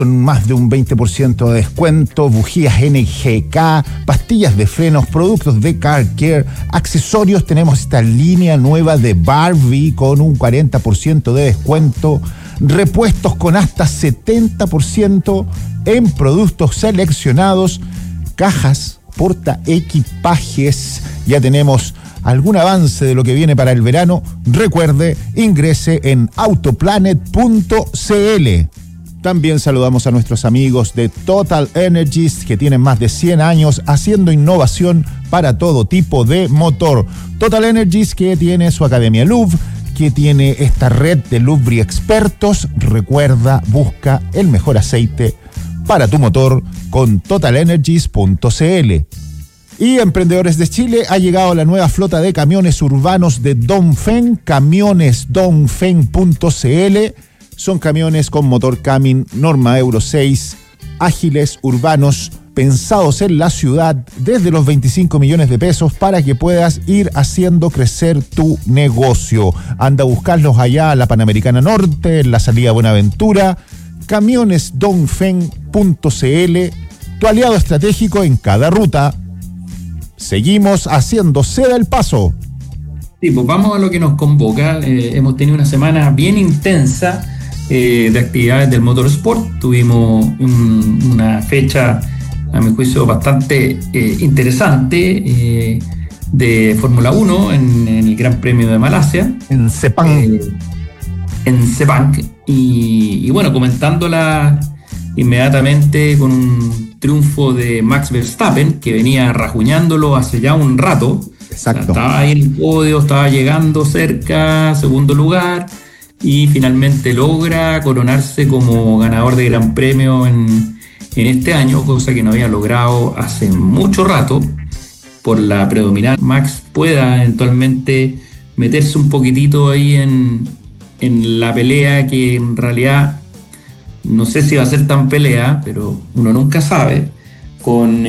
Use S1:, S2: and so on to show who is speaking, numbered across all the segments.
S1: con más de un 20% de descuento, bujías NGK, pastillas de frenos, productos de Car Care, accesorios. Tenemos esta línea nueva de Barbie con un 40% de descuento, repuestos con hasta 70% en productos seleccionados, cajas, porta equipajes. Ya tenemos algún avance de lo que viene para el verano. Recuerde, ingrese en autoplanet.cl. También saludamos a nuestros amigos de Total Energies, que tienen más de 100 años haciendo innovación para todo tipo de motor. Total Energies, que tiene su Academia Lube, que tiene esta red de Lubri expertos. Recuerda, busca el mejor aceite para tu motor con totalenergies.cl. Y Emprendedores de Chile, ha llegado la nueva flota de camiones urbanos de Dongfeng, camionesdongfeng.cl. Son camiones con motor Camin, norma Euro 6, ágiles, urbanos, pensados en la ciudad, desde los 25 millones de pesos para que puedas ir haciendo crecer tu negocio. Anda a buscarlos allá a la Panamericana Norte, en la salida Buenaventura. Camionesdongfeng.cl, tu aliado estratégico en cada ruta. Seguimos haciendo Ceda el Paso.
S2: Sí, pues vamos a lo que nos convoca. Hemos tenido una semana bien intensa de actividades del motorsport. Tuvimos una fecha, a mi juicio, bastante interesante de Fórmula 1 en el Gran Premio de Malasia.
S1: En Sepang.
S2: Y bueno, comentándola inmediatamente con un triunfo de Max Verstappen, que venía rajuñándolo hace ya un rato.
S1: Exacto.
S2: O sea, estaba ahí en el podio, estaba llegando cerca, segundo lugar, y finalmente logra coronarse como ganador de Gran Premio en este año, cosa que no había logrado hace mucho rato. Por la predominancia, Max pueda eventualmente meterse un poquitito ahí en la pelea, que en realidad no sé si va a ser tan pelea, pero uno nunca sabe, con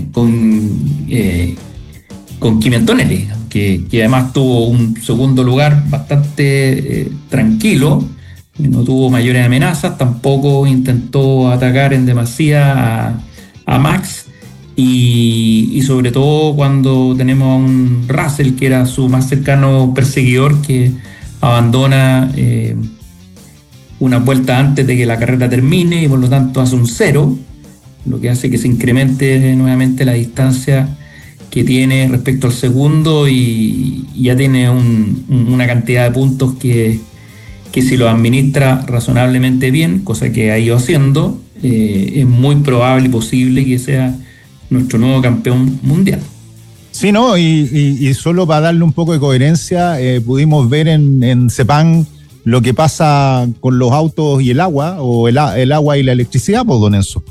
S2: Kimi Antonelli, que además tuvo un segundo lugar bastante tranquilo, no tuvo mayores amenazas, tampoco intentó atacar en demasía a Max, y sobre todo cuando tenemos a un Russell, que era su más cercano perseguidor, que abandona una vuelta antes de que la carrera termine y por lo tanto hace un 0, lo que hace que se incremente nuevamente la distancia que tiene respecto al segundo, y ya tiene una cantidad de puntos que si lo administra razonablemente bien, cosa que ha ido haciendo, es muy probable y posible que sea nuestro nuevo campeón mundial.
S1: Sí, ¿no? Y solo para darle un poco de coherencia, pudimos ver en Sepang lo que pasa con los autos y el agua, o el agua y la electricidad, pues, don Enzo.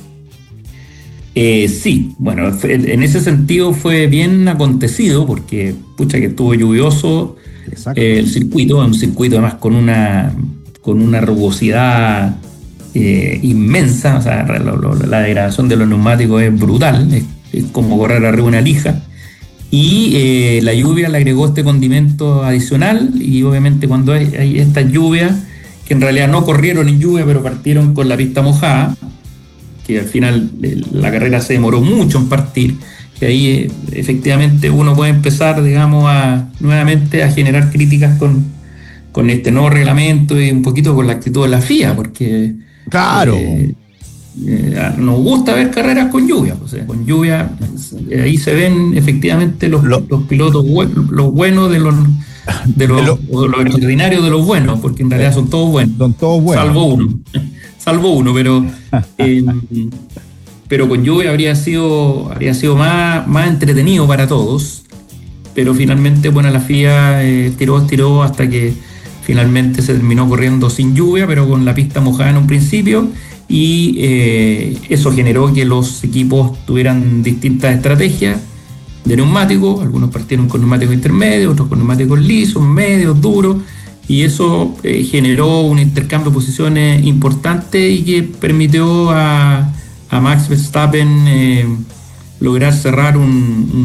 S2: Sí, bueno, en ese sentido fue bien acontecido, porque pucha que estuvo lluvioso el circuito, un circuito además con una rugosidad inmensa. O sea, la degradación de los neumáticos es brutal, es como correr arriba una lija, y la lluvia le agregó este condimento adicional, y obviamente cuando hay estas lluvias, que en realidad no corrieron en lluvia, pero partieron con la pista mojada, que al final la carrera se demoró mucho en partir, que ahí efectivamente uno puede empezar, digamos, nuevamente a generar críticas con este nuevo reglamento y un poquito con la actitud de la FIA, porque
S1: claro,
S2: nos gusta ver carreras con lluvia. O sea, con lluvia ahí se ven efectivamente los pilotos los buenos de los extraordinarios de los buenos, porque en realidad son todos buenos.
S1: Son todos buenos.
S2: Salvo uno, pero con lluvia habría sido más entretenido para todos. Pero finalmente, bueno, la FIA tiró hasta que finalmente se terminó corriendo sin lluvia, pero con la pista mojada en un principio, y eso generó que los equipos tuvieran distintas estrategias de neumáticos. Algunos partieron con neumáticos intermedios, otros con neumáticos lisos, medios, duros, y eso generó un intercambio de posiciones importante, y que permitió a Max Verstappen lograr cerrar un